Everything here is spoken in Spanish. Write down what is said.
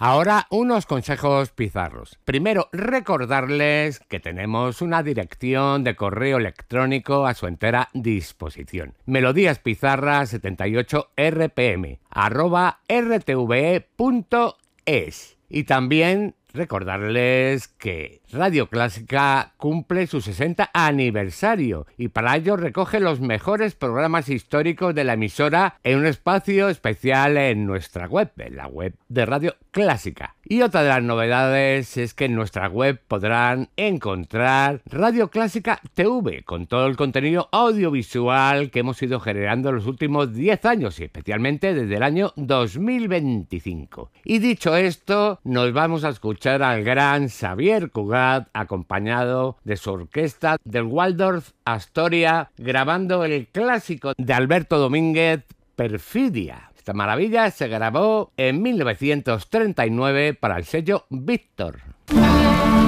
Ahora unos consejos pizarros. Primero, recordarles que tenemos una dirección de correo electrónico a su entera disposición. melodíaspizarras78rpm@rtve.es. Y también recordarles que Radio Clásica cumple su 60 aniversario y para ello recoge los mejores programas históricos de la emisora en un espacio especial en nuestra web, en la web de Radio Clásica. Y otra de las novedades es que en nuestra web podrán encontrar Radio Clásica TV con todo el contenido audiovisual que hemos ido generando en los últimos 10 años y especialmente desde el año 2025. Y dicho esto, nos vamos a escuchar al gran Xavier Cugat acompañado de su orquesta del Waldorf Astoria grabando el clásico de Alberto Domínguez, Perfidia. Esta maravilla se grabó en 1939 para el sello Víctor.